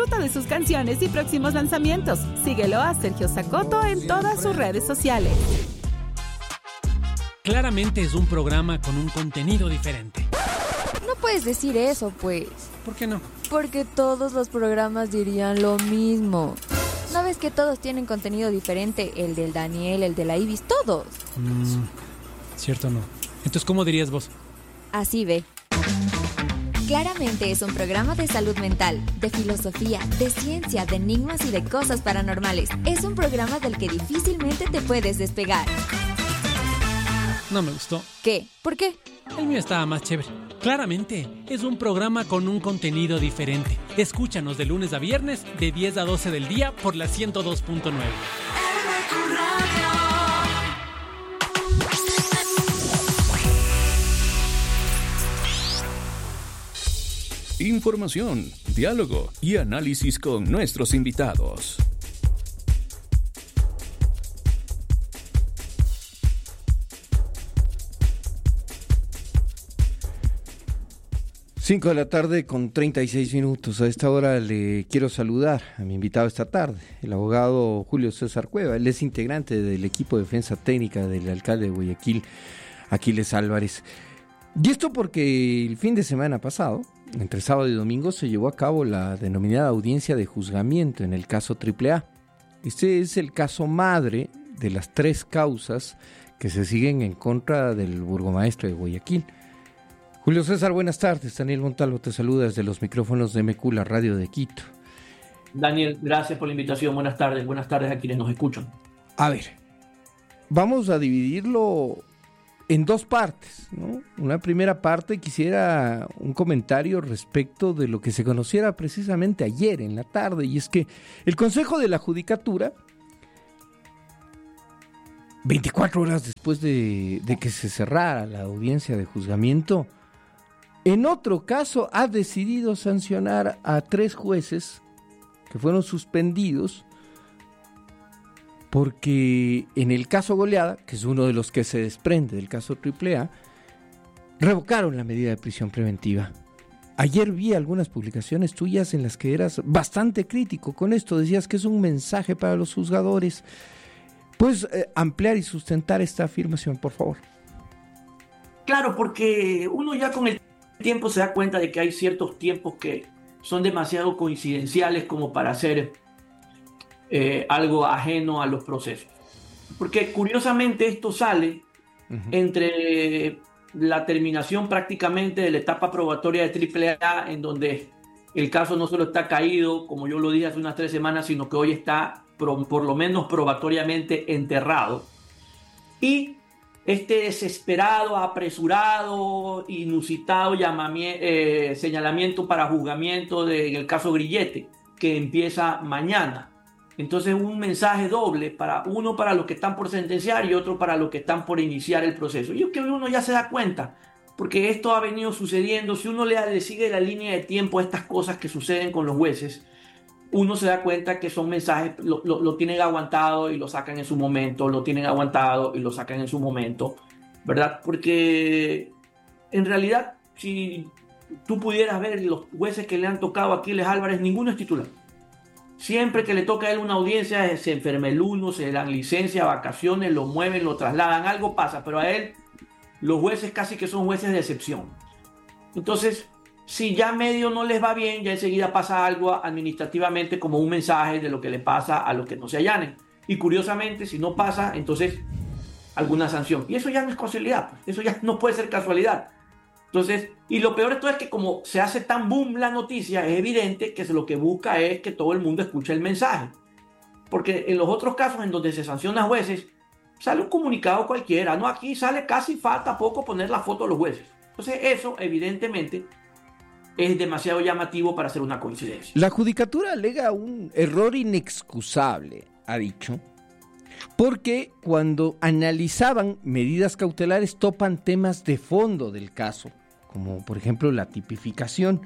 disfruta de sus canciones y próximos lanzamientos. Síguelo a Sergio Zacoto en todas sus redes sociales. Claramente es un programa con un contenido diferente. No puedes decir eso, pues. ¿Por qué no? Porque todos los programas dirían lo mismo. ¿No ves que todos tienen contenido diferente? El del Daniel, el de la Ibis, todos. Cierto no. Entonces, ¿cómo dirías vos? Así ve. Claramente es un programa de salud mental, de filosofía, de ciencia, de enigmas y de cosas paranormales. Es un programa del que difícilmente te puedes despegar. No me gustó. ¿Qué? ¿Por qué? El mío estaba más chévere. Claramente es un programa con un contenido diferente. Escúchanos de lunes a viernes de 10 a 12 del día por la 102.9. Información, diálogo y análisis con nuestros invitados. 5 de la tarde con 36 minutos. A esta hora le quiero saludar a mi invitado esta tarde, el abogado Julio César Cueva. Él es integrante del equipo de defensa técnica del alcalde de Guayaquil, Aquiles Álvarez. Y esto porque el fin de semana pasado, entre sábado y domingo, se llevó a cabo la denominada audiencia de juzgamiento en el caso AAA. Este es el caso madre de las 3 causas que se siguen en contra del burgomaestre de Guayaquil. Julio César, buenas tardes. Daniel Montalvo te saluda desde los micrófonos de MQ, la radio de Quito. Daniel, gracias por la invitación. Buenas tardes a quienes nos escuchan. A ver, vamos a dividirlo en 2 partes, ¿no? Una primera parte, quisiera un comentario respecto de lo que se conociera precisamente ayer en la tarde, y es que el Consejo de la Judicatura, 24 horas después de que se cerrara la audiencia de juzgamiento, en otro caso ha decidido sancionar a 3 jueces que fueron suspendidos porque en el caso Goleada, que es uno de los que se desprende del caso AAA, revocaron la medida de prisión preventiva. Ayer vi algunas publicaciones tuyas en las que eras bastante crítico con esto, decías que es un mensaje para los juzgadores. ¿Puedes ampliar y sustentar esta afirmación, por favor? Claro, porque uno ya con el tiempo se da cuenta de que hay ciertos tiempos que son demasiado coincidenciales como para hacer algo ajeno a los procesos. Porque curiosamente esto sale entre la terminación prácticamente de la etapa probatoria de AAA, en donde el caso no solo está caído, como yo lo dije hace unas 3 semanas, sino que hoy está por lo menos probatoriamente enterrado. Y este desesperado, apresurado, inusitado señalamiento para juzgamiento en el caso Grillete, que empieza mañana. Entonces un mensaje doble, uno para los que están por sentenciar y otro para los que están por iniciar el proceso. Y es que uno ya se da cuenta, porque esto ha venido sucediendo. Si uno le sigue la línea de tiempo a estas cosas que suceden con los jueces, uno se da cuenta que son mensajes, lo tienen aguantado y lo sacan en su momento, lo tienen aguantado y lo sacan en su momento, ¿verdad? Porque en realidad, si tú pudieras ver los jueces que le han tocado a Aquiles Álvarez, ninguno es titular. Siempre que le toca a él una audiencia, se enferma el uno, se le dan licencia, vacaciones, lo mueven, lo trasladan, algo pasa, pero a él los jueces casi que son jueces de excepción. Entonces, si ya medio no les va bien, ya enseguida pasa algo administrativamente como un mensaje de lo que le pasa a los que no se allanen. Y curiosamente, si no pasa, entonces alguna sanción. Y eso ya no es casualidad, pues. Eso ya no puede ser casualidad. Entonces, y lo peor de todo es que como se hace tan boom la noticia, es evidente que lo que busca es que todo el mundo escuche el mensaje. Porque en los otros casos en donde se sanciona a jueces, sale un comunicado cualquiera, ¿no? Aquí sale casi, falta poco poner la foto de los jueces. Entonces eso, evidentemente, es demasiado llamativo para ser una coincidencia. La judicatura alega un error inexcusable, ha dicho, porque cuando analizaban medidas cautelares topan temas de fondo del caso, como por ejemplo la tipificación.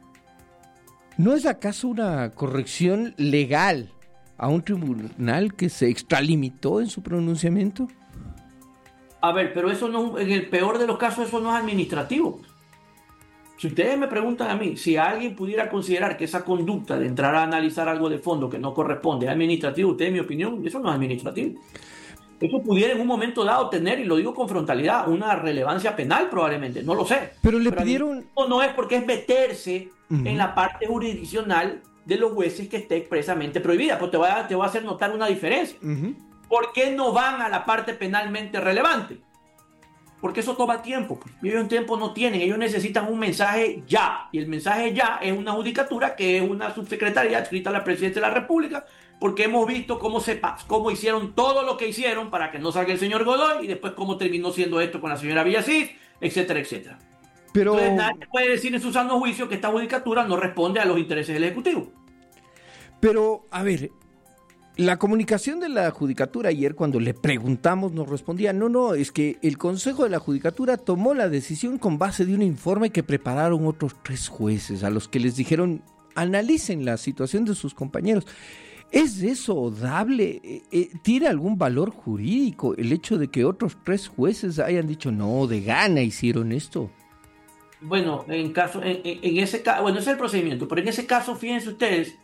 ¿No es acaso una corrección legal a un tribunal que se extralimitó en su pronunciamiento? A ver, pero eso no, en el peor de los casos, eso no es administrativo. Si ustedes me preguntan a mí, si alguien pudiera considerar que esa conducta de entrar a analizar algo de fondo que no corresponde es administrativo, ustedes, en mi opinión, eso no es administrativo. Eso pudiera en un momento dado tener, y lo digo con frontalidad, una relevancia penal probablemente, no lo sé. Pero le pidieron... No es porque es meterse en la parte jurisdiccional de los jueces que esté expresamente prohibida. Pues te voy a hacer notar una diferencia. ¿Por qué no van a la parte penalmente relevante? Porque eso toma tiempo. Ellos en tiempo no tienen. Ellos necesitan un mensaje ya. Y el mensaje ya es una judicatura que es una subsecretaría adscrita a la Presidencia de la República, porque hemos visto cómo hicieron todo lo que hicieron para que no salga el señor Godoy y después cómo terminó siendo esto con la señora Villasís, etcétera, etcétera. Pero... Entonces nadie puede decir en su sano juicio que esta judicatura no responde a los intereses del Ejecutivo. Pero, a ver, la comunicación de la Judicatura ayer, cuando le preguntamos, nos respondía, no, es que el Consejo de la Judicatura tomó la decisión con base de un informe que prepararon otros 3 jueces, a los que les dijeron, analicen la situación de sus compañeros. ¿Es eso dable? ¿Tiene algún valor jurídico el hecho de que otros 3 jueces hayan dicho, no, de gana hicieron esto? Bueno, en ese caso, bueno, ese es el procedimiento, pero en ese caso, fíjense ustedes,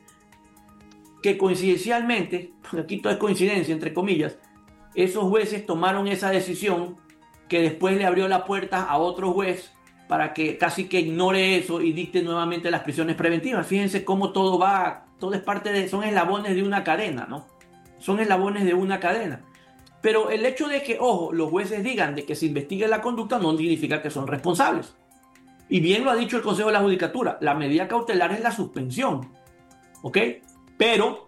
que coincidencialmente, aquí todo es coincidencia, entre comillas, esos jueces tomaron esa decisión que después le abrió la puerta a otro juez para que casi que ignore eso y dicte nuevamente las prisiones preventivas. Fíjense cómo todo es parte son eslabones de una cadena, ¿no? Son eslabones de una cadena. Pero el hecho de que, ojo, los jueces digan de que se investigue la conducta no significa que son responsables. Y bien lo ha dicho el Consejo de la Judicatura, la medida cautelar es la suspensión, ¿ok? Pero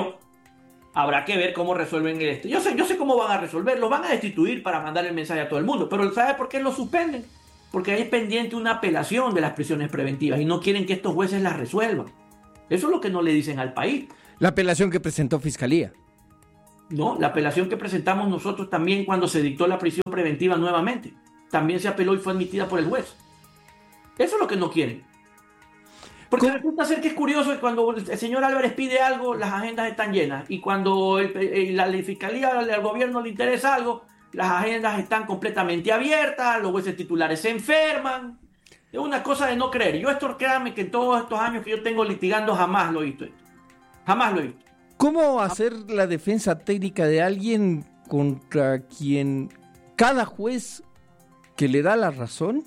habrá que ver cómo resuelven esto. Yo sé cómo van a resolver, lo van a destituir para mandar el mensaje a todo el mundo, pero ¿sabe por qué lo suspenden? Porque hay pendiente una apelación de las prisiones preventivas y no quieren que estos jueces las resuelvan. Eso es lo que no le dicen al país. La apelación que presentó Fiscalía. No, la apelación que presentamos nosotros también cuando se dictó la prisión preventiva nuevamente. También se apeló y fue admitida por el juez. Eso es lo que no quieren. Porque resulta ser que es curioso que cuando el señor Álvarez pide algo, las agendas están llenas. Y cuando la Fiscalía al gobierno le interesa algo, las agendas están completamente abiertas, los jueces titulares se enferman. Es una cosa de no creer. Yo esto, créanme que en todos estos años que yo tengo litigando jamás lo he visto esto. Jamás lo he visto. ¿Cómo hacer la defensa técnica de alguien contra quien cada juez que le da la razón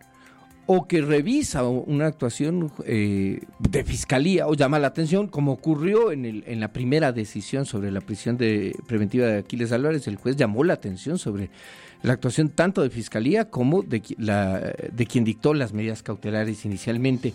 o que revisa una actuación de fiscalía o llama la atención, como ocurrió en la primera decisión sobre la prisión preventiva de Aquiles Álvarez? El juez llamó la atención sobre la actuación tanto de fiscalía como de quien dictó las medidas cautelares inicialmente.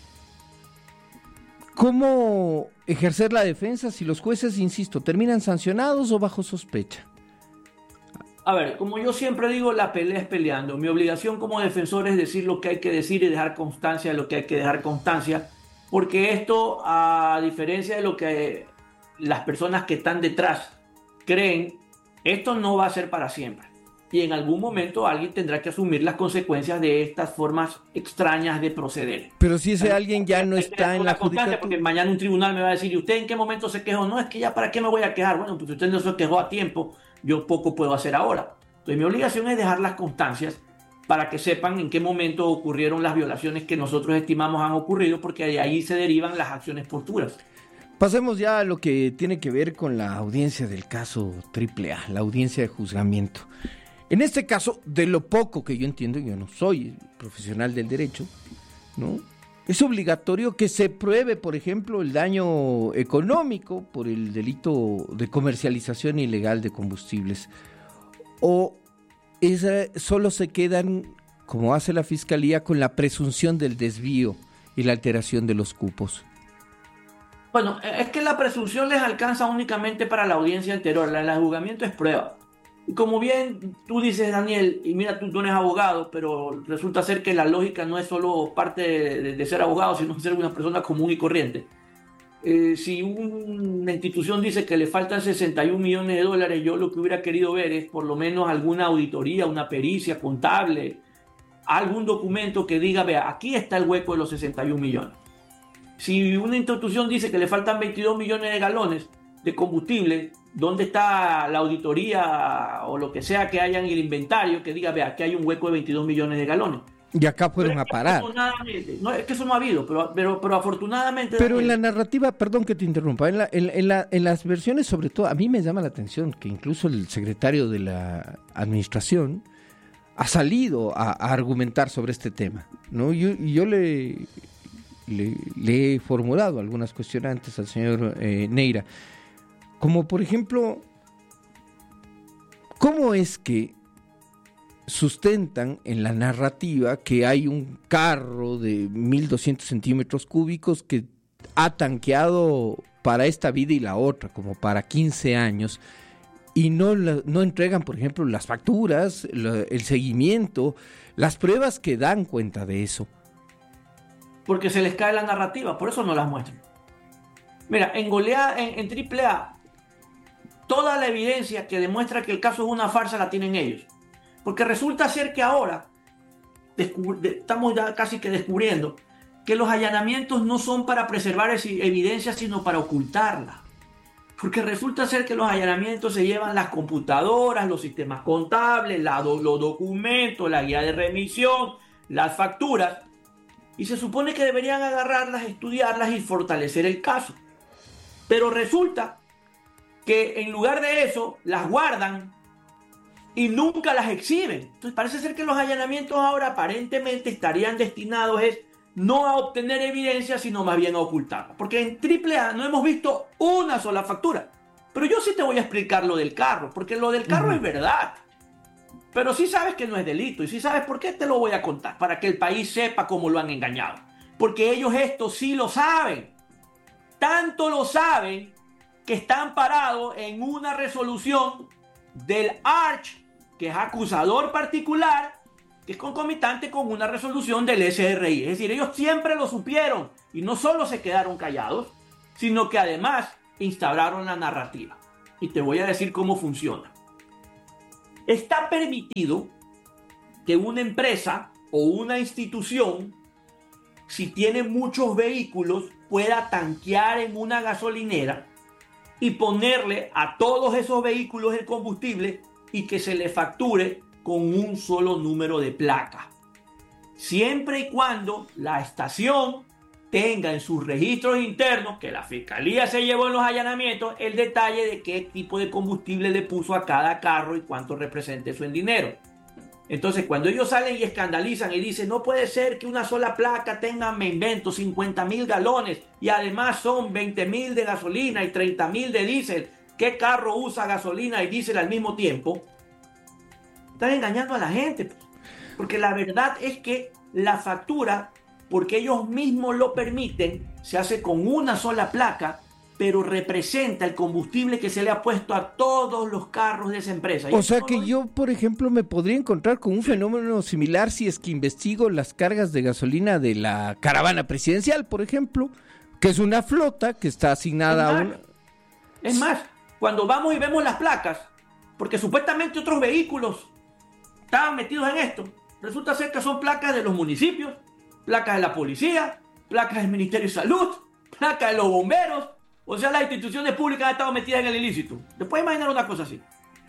¿Cómo ejercer la defensa si los jueces, insisto, terminan sancionados o bajo sospecha? A ver, como yo siempre digo, la pelea es peleando. Mi obligación como defensor es decir lo que hay que decir y dejar constancia de lo que hay que dejar constancia, porque esto, a diferencia de lo que las personas que están detrás creen, esto no va a ser para siempre. Y en algún momento alguien tendrá que asumir las consecuencias de estas formas extrañas de proceder. Pero si ese alguien ya no está en la judicatura. Porque mañana un tribunal me va a decir, ¿y usted en qué momento se quejó? No, es que ya para qué me voy a quejar. Bueno, pues usted no se quejó a tiempo, yo poco puedo hacer ahora. Entonces mi obligación es dejar las constancias para que sepan en qué momento ocurrieron las violaciones que nosotros estimamos han ocurrido, porque de ahí se derivan las acciones futuras. Pasemos ya a lo que tiene que ver con la audiencia del caso AAA, la audiencia de juzgamiento. En este caso, de lo poco que yo entiendo, yo no soy profesional del derecho, ¿no? Es obligatorio que se pruebe, por ejemplo, el daño económico por el delito de comercialización ilegal de combustibles. O solo se quedan, como hace la Fiscalía, con la presunción del desvío y la alteración de los cupos. Bueno, es que la presunción les alcanza únicamente para la audiencia anterior. El juzgamiento es prueba. Y como bien tú dices, Daniel, y mira, tú no eres abogado, pero resulta ser que la lógica no es solo parte de ser abogado, sino ser una persona común y corriente. Si una institución dice que le faltan 61 millones de dólares, yo lo que hubiera querido ver es por lo menos alguna auditoría, una pericia contable, algún documento que diga, vea, aquí está el hueco de los 61 millones. Si una institución dice que le faltan 22 millones de galones de combustible, ¿dónde está la auditoría o lo que sea que haya en el inventario que diga, vea, aquí hay un hueco de 22 millones de galones? Y acá fueron a parar. Afortunadamente, no, es que eso no ha habido, pero afortunadamente... Pero en la narrativa, perdón que te interrumpa, en las versiones, sobre todo, a mí me llama la atención que incluso el secretario de la administración ha salido a argumentar sobre este tema, ¿no? Yo le he formulado algunas cuestionantes al señor Neira, como por ejemplo, ¿cómo es que sustentan en la narrativa que hay un carro de 1.200 centímetros cúbicos que ha tanqueado para esta vida y la otra, como para 15 años, y no entregan, por ejemplo, las facturas, el seguimiento, las pruebas que dan cuenta de eso? Porque se les cae la narrativa, por eso no las muestran. Mira, en AAA, toda la evidencia que demuestra que el caso es una farsa la tienen ellos. Porque resulta ser que ahora estamos ya casi que descubriendo que los allanamientos no son para preservar evidencia, sino para ocultarla. Porque resulta ser que los allanamientos se llevan las computadoras, los sistemas contables, los documentos, la guía de remisión, las facturas, y se supone que deberían agarrarlas, estudiarlas y fortalecer el caso. Pero resulta que en lugar de eso las guardan y nunca las exhiben. Entonces parece ser que los allanamientos ahora aparentemente estarían destinados no a obtener evidencia, sino más bien a ocultarla. Porque en AAA no hemos visto una sola factura. Pero yo sí te voy a explicar lo del carro, porque lo del carro es verdad. Pero sí sabes que no es delito, y sí sabes por qué te lo voy a contar, para que el país sepa cómo lo han engañado. Porque ellos esto sí lo saben. Tanto lo saben que están parados en una resolución del ARCH, que es acusador particular, que es concomitante con una resolución del SRI. Es decir, ellos siempre lo supieron y no solo se quedaron callados, sino que además instauraron la narrativa. Y te voy a decir cómo funciona. Está permitido que una empresa o una institución, si tiene muchos vehículos, pueda tanquear en una gasolinera y ponerle a todos esos vehículos el combustible y que se le facture con un solo número de placa, siempre y cuando la estación tenga en sus registros internos, que la fiscalía se llevó en los allanamientos, el detalle de qué tipo de combustible le puso a cada carro y cuánto representa eso en dinero. Entonces, cuando ellos salen y escandalizan y dicen, no puede ser que una sola placa tenga, me invento, 50,000 galones y además son 20,000 de gasolina y 30,000 de diésel, ¿qué carro usa gasolina y diésel al mismo tiempo? Están engañando a la gente, porque la verdad es que la factura, porque ellos mismos lo permiten, se hace con una sola placa, pero representa el combustible que se le ha puesto a todos los carros de esa empresa. O sea que yo, por ejemplo, me podría encontrar con un fenómeno similar si es que investigo las cargas de gasolina de la caravana presidencial, por ejemplo, que es una flota que está asignada a una... Es más, cuando vamos y vemos las placas, porque supuestamente otros vehículos estaban metidos en esto, resulta ser que son placas de los municipios, placas de la policía, placas del Ministerio de Salud, placas de los bomberos. O sea, las instituciones públicas han estado metidas en el ilícito. ¿Te puedes imaginar una cosa así?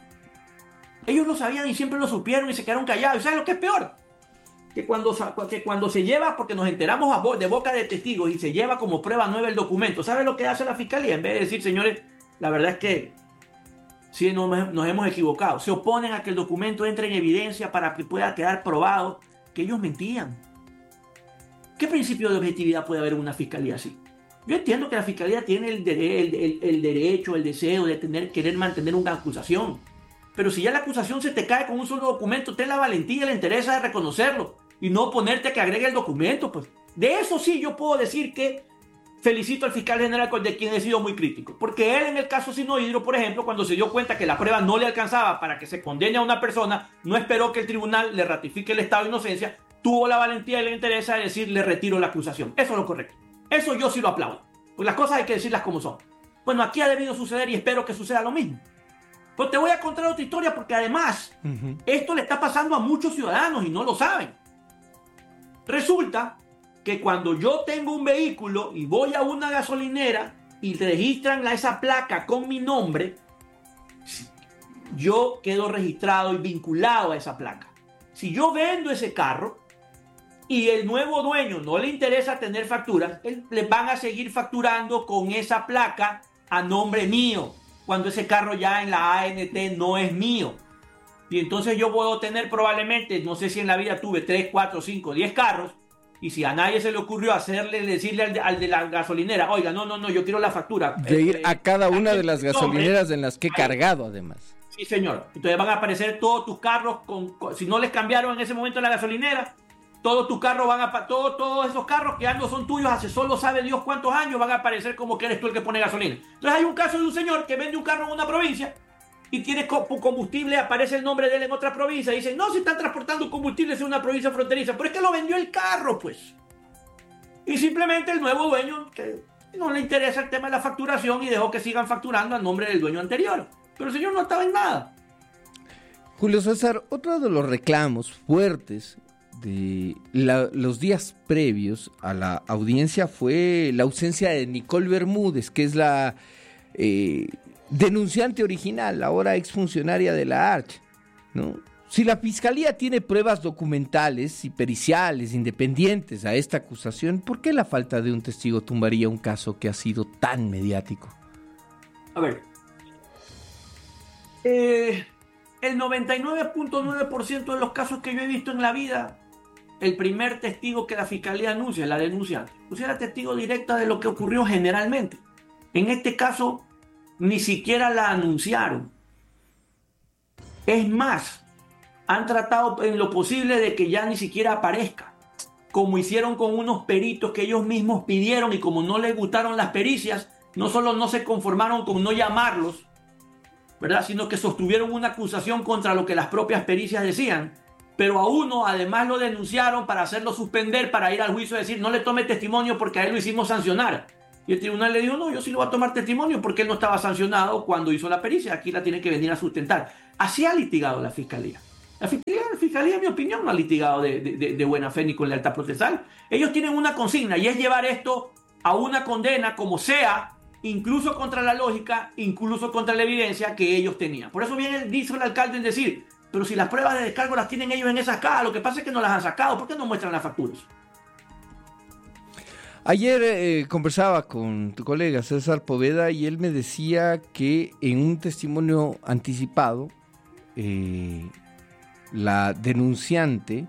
Ellos lo sabían y siempre lo supieron y se quedaron callados. ¿Y sabes lo que es peor? Que cuando se lleva, porque nos enteramos de boca de testigos y se lleva como prueba nueva el documento, ¿sabes lo que hace la fiscalía? En vez de decir, señores, la verdad es que sí nos hemos equivocado. Se oponen a que el documento entre en evidencia para que pueda quedar probado que ellos mentían. ¿Qué principio de objetividad puede haber en una fiscalía así? Yo entiendo que la fiscalía tiene el derecho, el deseo de querer mantener una acusación. Pero si ya la acusación se te cae con un solo documento, ten la valentía y la interés de reconocerlo y no ponerte a que agregue el documento. Pues. De eso sí yo puedo decir que felicito al fiscal general, de quien he sido muy crítico. Porque él en el caso Sinohydro, por ejemplo, cuando se dio cuenta que la prueba no le alcanzaba para que se condene a una persona, no esperó que el tribunal le ratifique el estado de inocencia, tuvo la valentía y la interés de decir, le retiro la acusación. Eso es lo correcto. Eso yo sí lo aplaudo. Pues las cosas hay que decirlas como son. Bueno, aquí ha debido suceder y espero que suceda lo mismo. Pero te voy a contar otra historia porque además esto le está pasando a muchos ciudadanos y no lo saben. Resulta que cuando yo tengo un vehículo y voy a una gasolinera y registran esa placa con mi nombre, yo quedo registrado y vinculado a esa placa. Si yo vendo ese carro, y el nuevo dueño no le interesa tener facturas, le van a seguir facturando con esa placa a nombre mío, cuando ese carro ya en la ANT no es mío. Y entonces yo puedo tener probablemente, no sé si en la vida tuve 3, 4, 5, 10 carros, y si a nadie se le ocurrió decirle al de la gasolinera, oiga, no, yo quiero la factura. De ir a cada una de las gasolineras en las que he cargado, además. Sí, señor. Entonces van a aparecer todos tus carros, si no les cambiaron en ese momento la gasolinera, todos tus carros todos esos carros que ya no son tuyos hace solo sabe Dios cuántos años, van a aparecer como que eres tú el que pone gasolina. Entonces hay un caso de un señor que vende un carro en una provincia y tiene combustible, aparece el nombre de él en otra provincia, y dicen, no, se están transportando combustibles en una provincia fronteriza, pero es que lo vendió el carro, pues. Y simplemente el nuevo dueño, que no le interesa el tema de la facturación, y dejó que sigan facturando al nombre del dueño anterior. Pero el señor no estaba en nada. Julio César, otro de los reclamos fuertes de los días previos a la audiencia fue la ausencia de Nicole Bermúdez, que es la denunciante original, ahora exfuncionaria de la ARCH, ¿no? Si la Fiscalía tiene pruebas documentales y periciales independientes a esta acusación, ¿por qué la falta de un testigo tumbaría un caso que ha sido tan mediático? A ver, el 99.9% de los casos que yo he visto en la vida, el primer testigo que la Fiscalía anuncia es la denunciante. O sea, era testigo directa de lo que ocurrió generalmente. En este caso, ni siquiera la anunciaron. Es más, han tratado en lo posible de que ya ni siquiera aparezca, como hicieron con unos peritos que ellos mismos pidieron, y como no les gustaron las pericias, no solo no se conformaron con no llamarlos, ¿verdad?, sino que sostuvieron una acusación contra lo que las propias pericias decían. Pero a uno además lo denunciaron para hacerlo suspender, para ir al juicio y decir, no le tome testimonio porque a él lo hicimos sancionar. Y el tribunal le dijo, no, yo sí lo voy a tomar testimonio porque él no estaba sancionado cuando hizo la pericia, aquí la tiene que venir a sustentar. Así ha litigado la Fiscalía. La Fiscalía, en mi opinión, no ha litigado de buena fe ni con lealtad procesal. Ellos tienen una consigna, y es llevar esto a una condena como sea, incluso contra la lógica, incluso contra la evidencia que ellos tenían. Por eso bien dice el alcalde en decir, pero si las pruebas de descargo las tienen ellos en esas cajas, lo que pasa es que no las han sacado, ¿por qué no muestran las facturas? Ayer conversaba con tu colega César Poveda y él me decía que en un testimonio anticipado la denunciante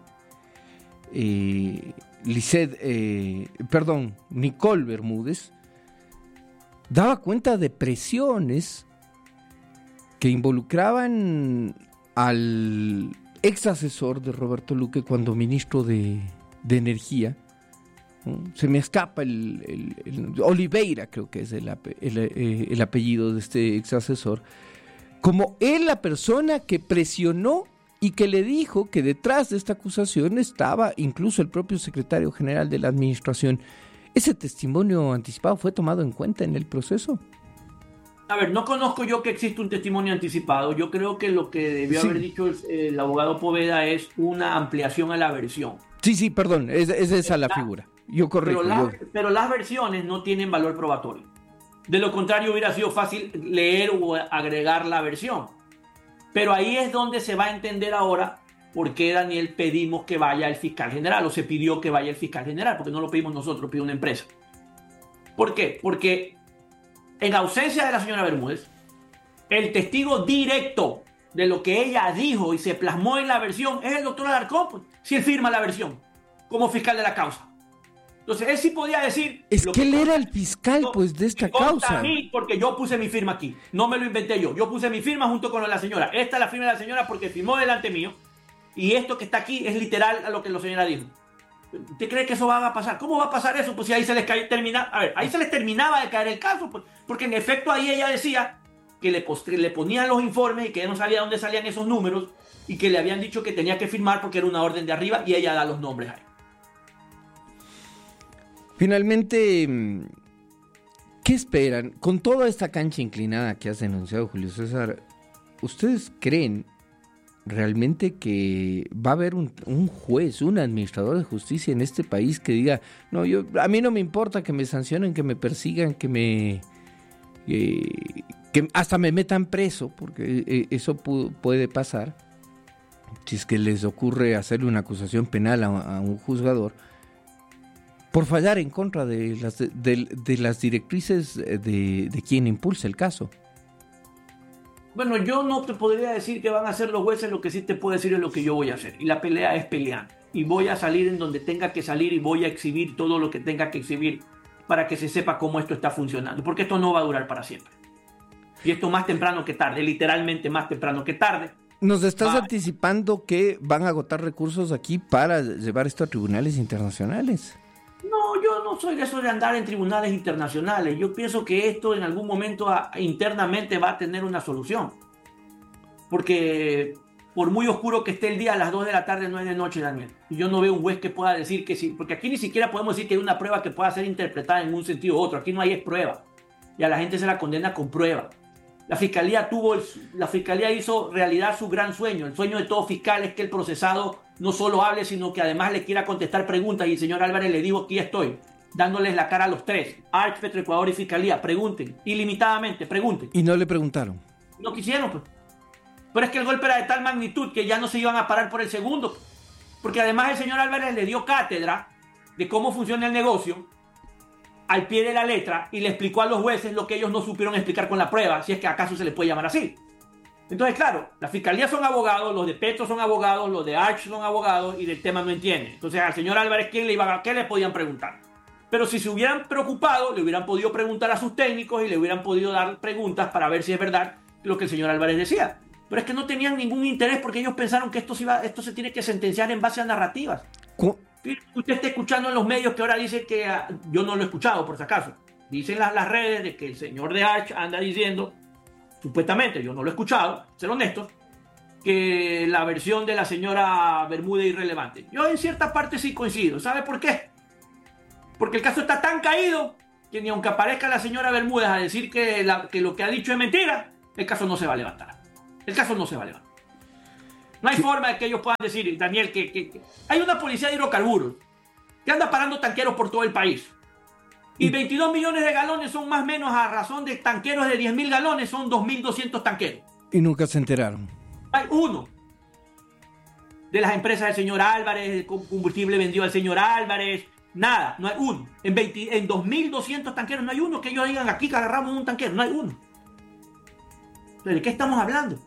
Nicole Bermúdez daba cuenta de presiones que involucraban al ex asesor de Roberto Luque cuando ministro de Energía. Se me escapa el Oliveira, creo que es el apellido de este ex asesor, como él la persona que presionó y que le dijo que detrás de esta acusación estaba incluso el propio secretario general de la administración. ¿Ese testimonio anticipado fue tomado en cuenta en el proceso? A ver, no conozco yo que existe un testimonio anticipado. Yo creo que lo que debió haber dicho el abogado Poveda es una ampliación a la versión. Sí, perdón, es esa la figura. Yo corrijo. Pero las versiones no tienen valor probatorio. De lo contrario, hubiera sido fácil leer o agregar la versión. Pero ahí es donde se va a entender ahora por qué, Daniel, pedimos que vaya el fiscal general, o se pidió que vaya el fiscal general, porque no lo pedimos nosotros, lo pidió una empresa. ¿Por qué? Porque en ausencia de la señora Bermúdez, el testigo directo de lo que ella dijo y se plasmó en la versión es el doctor Alarcón, pues, si él firma la versión como fiscal de la causa. Entonces él sí podía decir... Es que él era el fiscal, pues, de esta causa. A mí, porque yo puse mi firma aquí. No me lo inventé yo. Yo puse mi firma junto con la señora. Esta es la firma de la señora porque firmó delante mío. Y esto que está aquí es literal a lo que la señora dijo. ¿Usted cree que eso va a pasar? ¿Cómo va a pasar eso? Pues si ahí se les ahí se les terminaba de caer el caso. Pues, porque en efecto ahí ella decía que le ponían los informes y que ella no sabía dónde salían esos números y que le habían dicho que tenía que firmar porque era una orden de arriba y ella da los nombres ahí. Finalmente, ¿qué esperan? Con toda esta cancha inclinada que has denunciado, Julio César, ¿ustedes creen realmente que va a haber un juez, un administrador de justicia en este país que diga, no, a mí no me importa que me sancionen, que me persigan, que hasta me metan preso, porque eso puede pasar, si es que les ocurre hacerle una acusación penal a un juzgador, por fallar en contra de las directrices de quien impulsa el caso. Bueno, yo no te podría decir que van a hacer los jueces, lo que sí te puedo decir es lo que yo voy a hacer. Y la pelea es peleando. Y voy a salir en donde tenga que salir y voy a exhibir todo lo que tenga que exhibir para que se sepa cómo esto está funcionando. Porque esto no va a durar para siempre. Y esto más temprano que tarde, literalmente más temprano que tarde. ¿Nos estás anticipando que van a agotar recursos aquí para llevar esto a tribunales internacionales? No, yo no soy de eso de andar en tribunales internacionales. Yo pienso que esto en algún momento internamente va a tener una solución. Porque por muy oscuro que esté el día, a las 2 de la tarde no es de noche, Daniel. Y yo no veo un juez que pueda decir que sí. Porque aquí ni siquiera podemos decir que hay una prueba que pueda ser interpretada en un sentido u otro. Aquí no hay prueba. Y a la gente se la condena con prueba. La fiscalía hizo realidad su gran sueño. El sueño de todo fiscal es que el procesado no solo hable, sino que además le quiera contestar preguntas. Y el señor Álvarez le dijo: aquí estoy, dándoles la cara a los tres, Arch, Petroecuador y Fiscalía. Pregunten, ilimitadamente, pregunten. Y no le preguntaron. No quisieron, pues. Pero es que el golpe era de tal magnitud que ya no se iban a parar por el segundo. Porque además el señor Álvarez le dio cátedra de cómo funciona el negocio al pie de la letra y le explicó a los jueces lo que ellos no supieron explicar con la prueba, si es que acaso se les puede llamar así. Entonces, claro, la fiscalía son abogados, los de Petro son abogados, los de Arch son abogados y del tema no entienden. Entonces, al señor Álvarez, ¿qué le podían preguntar? Pero si se hubieran preocupado, le hubieran podido preguntar a sus técnicos y le hubieran podido dar preguntas para ver si es verdad lo que el señor Álvarez decía. Pero es que no tenían ningún interés porque ellos pensaron que esto se tiene que sentenciar en base a narrativas. Usted está escuchando en los medios que ahora dice que yo no lo he escuchado, por si acaso. Dicen las redes de que el señor de Arch anda diciendo, supuestamente, yo no lo he escuchado, ser honesto, que la versión de la señora Bermúdez es irrelevante. Yo en cierta parte sí coincido. ¿Sabe por qué? Porque el caso está tan caído que ni aunque aparezca la señora Bermúdez a decir que lo que ha dicho es mentira, el caso no se va a levantar. El caso no se va a levantar. No hay forma de que ellos puedan decir, Daniel, que hay una policía de hidrocarburos que anda parando tanqueros por todo el país. Y 22 millones de galones son más o menos, a razón de tanqueros de 10.000 galones, son 2.200 tanqueros. Y nunca se enteraron. Hay uno de las empresas del señor Álvarez, el combustible vendió al señor Álvarez, nada, no hay uno. En 2.200 tanqueros no hay uno que ellos digan aquí que agarramos un tanquero, no hay uno. ¿De qué estamos hablando?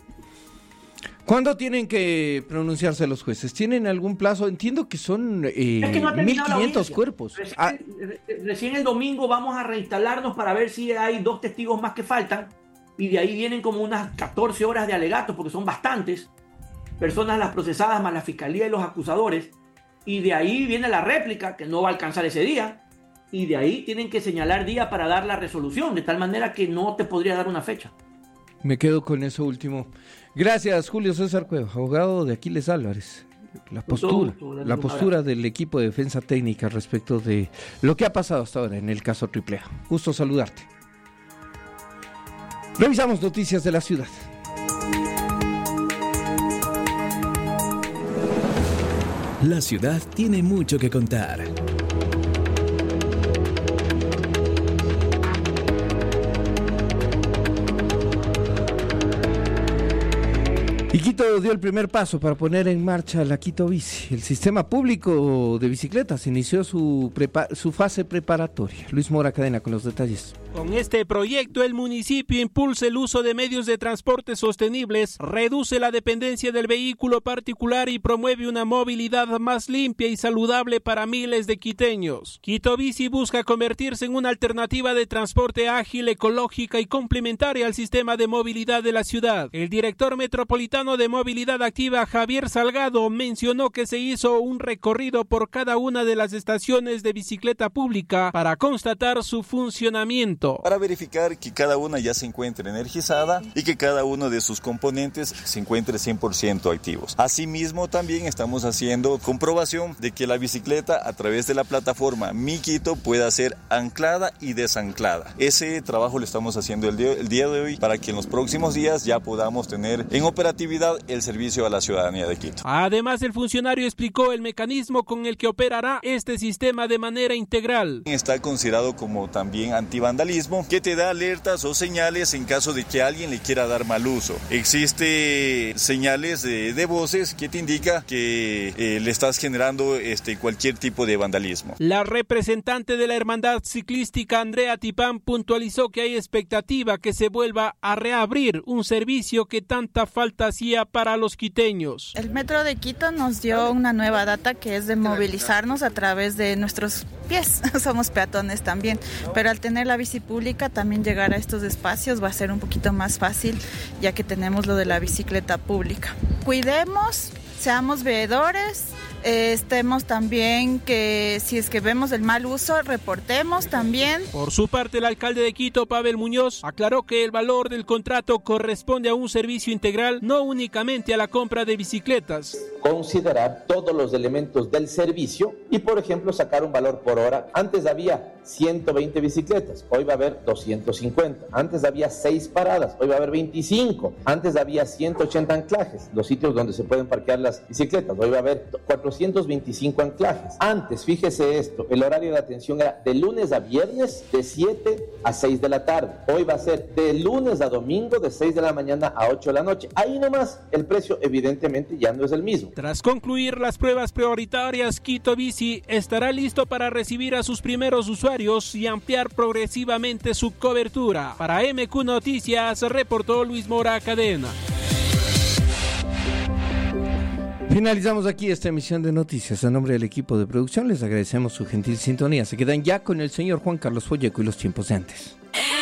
¿Cuándo tienen que pronunciarse los jueces? ¿Tienen algún plazo? Entiendo que son 1.500 cuerpos. Recién el domingo vamos a reinstalarnos para ver si hay 2 testigos más que faltan. Y de ahí vienen como unas 14 horas de alegatos, porque son bastantes personas las procesadas, más la fiscalía y los acusadores. Y de ahí viene la réplica, que no va a alcanzar ese día. Y de ahí tienen que señalar día para dar la resolución, de tal manera que no te podría dar una fecha. Me quedo con eso último. Gracias, Julio César Cueva, abogado de Aquiles Álvarez. La postura del equipo de defensa técnica respecto de lo que ha pasado hasta ahora en el caso AAA. Gusto saludarte. Revisamos noticias de la ciudad. La ciudad tiene mucho que contar. Y Quito dio el primer paso para poner en marcha la Quito Bici. El sistema público de bicicletas inició su fase preparatoria. Luis Mora Cadena con los detalles. Con este proyecto, el municipio impulsa el uso de medios de transporte sostenibles, reduce la dependencia del vehículo particular y promueve una movilidad más limpia y saludable para miles de quiteños. Quito Bici busca convertirse en una alternativa de transporte ágil, ecológica y complementaria al sistema de movilidad de la ciudad. El director metropolitano de Movilidad Activa, Javier Salgado, mencionó que se hizo un recorrido por cada una de las estaciones de bicicleta pública para constatar su funcionamiento. Para verificar que cada una ya se encuentre energizada y que cada uno de sus componentes se encuentre 100% activos. Asimismo, también estamos haciendo comprobación de que la bicicleta a través de la plataforma Mi Quito pueda ser anclada y desanclada. Ese trabajo lo estamos haciendo el día de hoy para que en los próximos días ya podamos tener en operatividad efectividad el servicio a la ciudadanía de Quito. Además, el funcionario explicó el mecanismo con el que operará este sistema de manera integral. Está considerado como también antivandalismo, que te da alertas o señales en caso de que alguien le quiera dar mal uso. Existe señales de voces que te indica que le estás generando cualquier tipo de vandalismo. La representante de la Hermandad Ciclística, Andrea Tipán, puntualizó que hay expectativa que se vuelva a reabrir un servicio que tanta falta hacía para los quiteños. El Metro de Quito nos dio una nueva data que es de movilizarnos a través de nuestros pies. Somos peatones también, pero al tener la bici pública también llegar a estos espacios va a ser un poquito más fácil, ya que tenemos lo de la bicicleta pública. Cuidemos, seamos veedores, estemos también que si es que vemos el mal uso, reportemos también. Por su parte, el alcalde de Quito, Pavel Muñoz, aclaró que el valor del contrato corresponde a un servicio integral, no únicamente a la compra de bicicletas. Considerar todos los elementos del servicio y, por ejemplo, sacar un valor por hora. Antes había 120 bicicletas, hoy va a haber 250. Antes había 6 paradas, hoy va a haber 25. Antes había 180 anclajes, los sitios donde se pueden parquear las bicicletas, hoy va a haber 425 anclajes. Antes, fíjese esto, el horario de atención era de lunes a viernes de 7 a 6 de la tarde. Hoy va a ser de lunes a domingo de 6 de la mañana a 8 de la noche. Ahí nomás el precio evidentemente ya no es el mismo. Tras concluir las pruebas prioritarias, Quito Bici estará listo para recibir a sus primeros usuarios y ampliar progresivamente su cobertura. Para MQ Noticias, reportó Luis Mora Cadena. Finalizamos aquí esta emisión de noticias. A nombre del equipo de producción les agradecemos su gentil sintonía. Se quedan ya con el señor Juan Carlos Folleco y los tiempos de antes.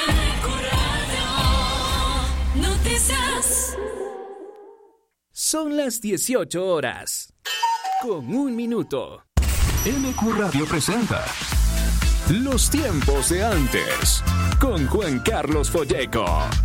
Son las 18 horas. Con 1 minuto. MQ Radio presenta Los tiempos de antes. Con Juan Carlos Folleco.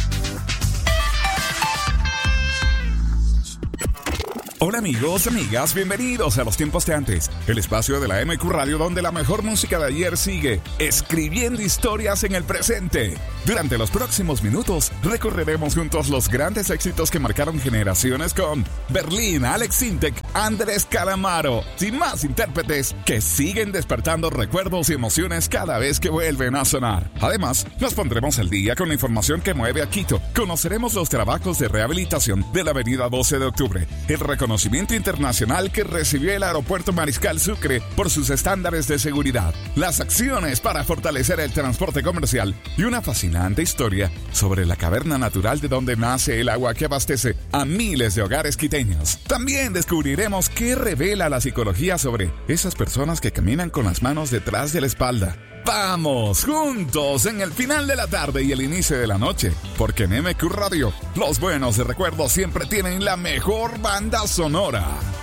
Hola amigos, amigas, bienvenidos a Los Tiempos de Antes, el espacio de la MQ Radio donde la mejor música de ayer sigue escribiendo historias en el presente. Durante los próximos minutos recorreremos juntos los grandes éxitos que marcaron generaciones con Berlín, Alex Sintek, Andrés Calamaro y más intérpretes que siguen despertando recuerdos y emociones cada vez que vuelven a sonar. Además, nos pondremos al día con la información que mueve a Quito. Conoceremos los trabajos de rehabilitación de la avenida 12 de octubre, el reconocimiento internacional que recibió el aeropuerto Mariscal Sucre por sus estándares de seguridad, las acciones para fortalecer el transporte comercial y una fascinante historia sobre la caverna natural de donde nace el agua que abastece a miles de hogares quiteños. También descubriremos qué revela la psicología sobre esas personas que caminan con las manos detrás de la espalda. Vamos juntos en el final de la tarde y el inicio de la noche, porque en MQ Radio los buenos recuerdos siempre tienen la mejor banda sonora.